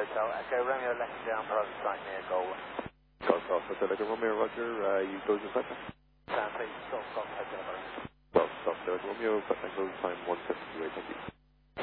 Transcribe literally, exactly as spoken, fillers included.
Hotel, Echo Romeo, left down, private site near Goal. Golf Golf Hotel, Echo Romeo, Roger, uh, you close the sector? Sound, please, Golf Golf Hotel, Golf Golf Hotel, Romeo, Echo time one seven two eight, thank you.